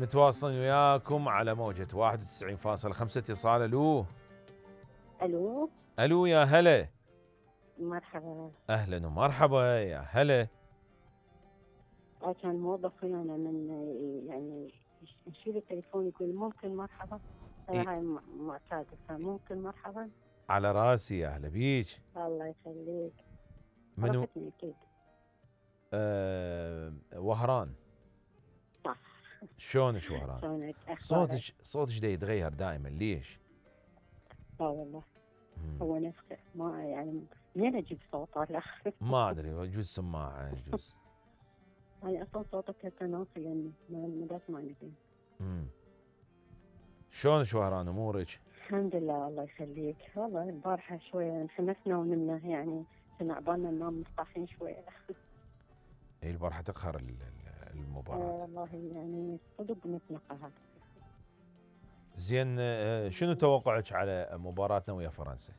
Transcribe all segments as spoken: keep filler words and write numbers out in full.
متواصلين وياكم على موجة واحد وتسعين فاصلة خمسة. اتصال. الو الو الو يا هلا. مرحبا. اهلا ومرحبا يا هلا. كان موظف ويانا من يعني نشيل التليفون يقول ممكن مرحبا. إيه؟ انا هاي م- معتادة فممكن مرحبا. على راسي، يا هلا بيج. الله يخليك. منو؟ عرفتني اكيد. آه وهران. صح. شلونك وهران؟ شلونك اخبارك؟ صوتك صوتك دا يتغير دائما، ليش؟ لا والله مم. هو نفسه ما يعني منين اجيب صوت ولا ما ادري، يجوز سماعه يجوز. يعني اصلا صوتك تناصي يعني ما ما تسمعني زين. مم. شلونك وهران؟ امورك؟ الحمد لله الله يخليك. والله البارحة شوية انحمسنا ونمنا يعني كنا عبالنا ننام مرتاحين شوية. هي البارحه تقهر ال- ال- المباراه. آه والله يعني صدق متنقة هذا. زين، آه، شنو توقعك على مباراتنا ويا فرنسا؟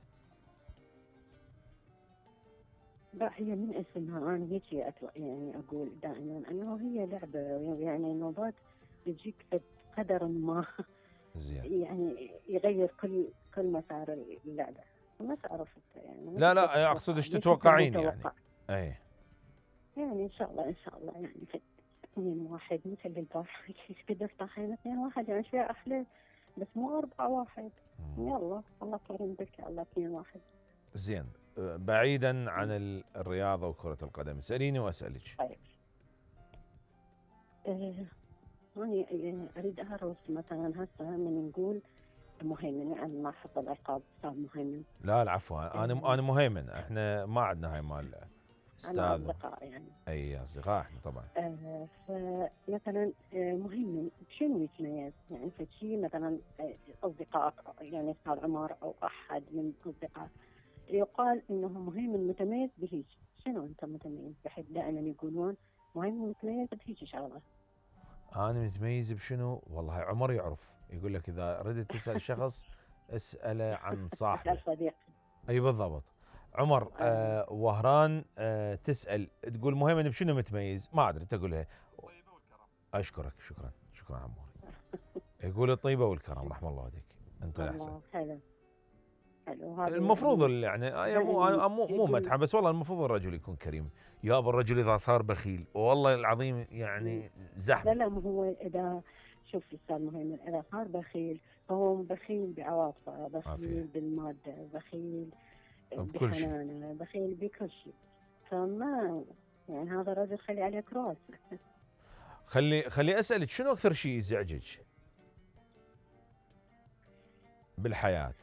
لا هي من اسمها انا هيك أتو- يعني اقول دائما انه هي لعبه يعني نوبات بتجيك بقدر ما زين. يعني يغير كل كل مسار اللعبه. ما تعرف انت يعني ما لا تقدر لا، تتوقع اقصد ايش ليش يكون تتوقعين يعني؟ متوقع. اي. يعني ان شاء الله ان شاء الله يعني في اثنين واحد مثل البارحه كيف قدر طاحين اثنين واحد يعني شويه احلى بس مو أربعة واحد. مم. يلا الله كريم بك الله اثنين واحد. زين، آه، بعيدا عن ال- الرياضه وكره القدم، اساليني واسالك. طيب آه، أنا أريد أعرف مثلا هسه من نقول مهيمن. أنا ما أحب الألقاب أستاذ مهيمن. لا العفو، انا آه، انا مهيمن. احنا ما عندنا هاي مال أنا استاذ. أصدقاء يعني. اي اصدقاء احنا طبعا. آه، فمثلا آه، مهيمن بشنو يتميز؟ يعني في شيء مثلا آه، أصدقائك يعني أستاذ عمر أو أحد من أصدقائك يقال إنه مهيمن متميز بهيج. شنو أنت متميز؟ بحيث دائما يقولون مهيمن متميز بهيج شغلة. انا متميز بشنو؟ والله عمر يعرف، يقول لك اذا ردت تسال شخص اساله عن أسأل صاحبه. صديق. اي بالضبط. عمر، آه، آه وهران آه تسال تقول مهيمن بشنو متميز؟ ما ادري تقولها. اشكرك، شكرا شكرا عمور. يقول الطيبه والكرم، رحم الله والديك، انت الاحسن. الله حلو حلو هذا المفروض يعني ال- يعني آه، مو دائما آه، مو مو يقول. مدحه، بس والله المفروض الرجل يكون كريم. يابا الرجل اذا صار بخيل والله العظيم يعني لا زحمه. لا ما هو إذا شوف أستاذ مهيمن إذا صار بخيل فهو بخيل بعواطفه ما بخيل فيه بالمادة بخيل بكل شيء. بحنانه بخيل بكل شيء. فما يعني هذا الرجل خلي عليه كراس. خلي خلي اسالك، شنو اكثر شيء يزعجك بالحياه؟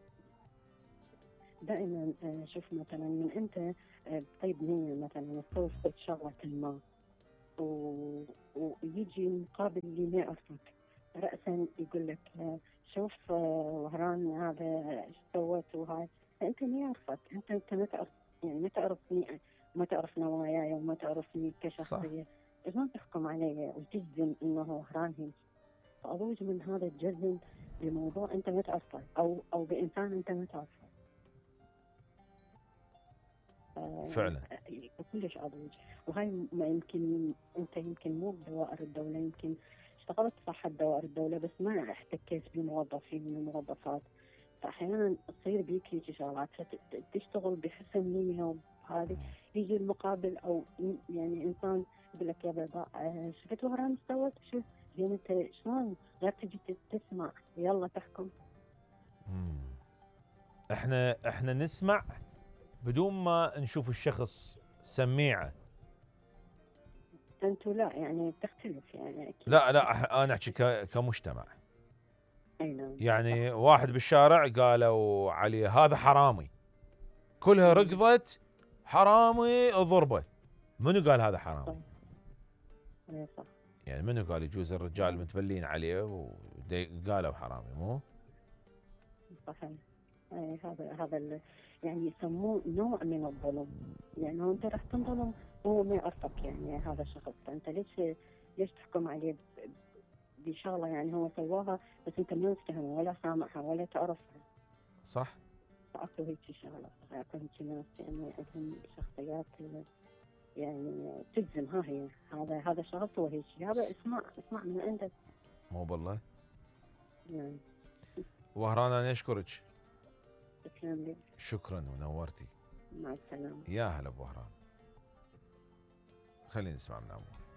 دائما آه، شوف مثلا من أنت آه، طيب نية مثلا تسوي شغلة ما و... ويجي مقابل اللي ما يعرفك رأسا يقول لك آه، شوف آه، وهران هذا ايش سويت وهاي. فأنت ما يعرفك أنت أنت ما تعرف يعني ما تعرفني ما تعرف نواياي وما تعرفني صح. كشخصية. شلون تحكم علي وتجزم إنه وهران هيك؟ فأضوج من هذا الجزم بموضوع أنت ما تعرفه أو أو بإنسان أنت ما تعرفه. آه، فعلا. كلش أضوج. وهاي ما يمكن أنت يمكن مو بدوائر الدولة يمكن اشتغلت صح بدوائر الدولة بس ما احتكيت بموظفين من الموظفات. فأحيانا تصير بيك هيك شغلات فتشتغل بحسن نية وهذه يجي المقابل أو يعني إنسان يقول لك يا بابا آه، شفت وهران ايش سوت شو زين أنت شلون غير تجي تسمع يلا تحكم. مم. احنا احنا نسمع بدون ما نشوف الشخص سميعه. أنتوا لا يعني بتختلف يعني أكيد. لا لا، أح- انا احكي ك- كمجتمع. أي نعم يعني صح. واحد بالشارع قالوا عليه هذا حرامي، كلها مم. ركضت حرامي ضربه. منو قال هذا حرامي؟ صح. إيه صح. يعني منو قال يجوز الرجال آه، متبلين عليه وقالوا حرامي؟ مو صحيح. أي هذا هذا ال- يعني يسموه نوع من الظلم. يعني هو أنت راح تنظلم وهو ما يعرفك يعني هذا الشخص فأنت ليش ليش تحكم عليه ب- بشغلة يعني هو سواها بس أنت ما تفهمها ولا سامعها ولا تعرفها. صح. فأكو هيك شغلة أكو هيك ناس يعني عندهم شخصيات يعني تجزم ها هي هذا هذا الشخص هو هيك. هذا اسمع اسمع من عندك مو بالله. نعم. وهران انا اشكرك. تسلم لي. شكرا ونورتي. مع السلامة. يا هلا بوهران. خلينا نسمع من عمور.